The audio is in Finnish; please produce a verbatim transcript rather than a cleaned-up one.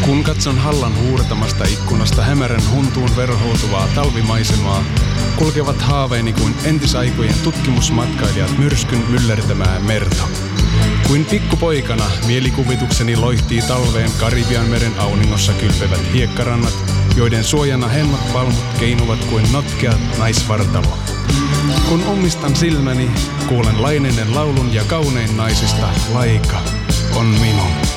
Kun katson Hallan huurtamasta ikkunasta hämärän huntuun verhoutuvaa talvimaisemaa, kulkevat haaveeni kuin entisaikojen tutkimusmatkailijat myrskyn myllertämää merta. Kuin pikkupoikana mielikuvitukseni loihtii talveen Karibianmeren auningossa kylpevät hiekkarannat, joiden suojana hennot palmut keinuvat kuin notkeat naisvartalo. Kun ummistan silmäni, kuulen laineinen laulun ja kaunein naisista Laika on minun.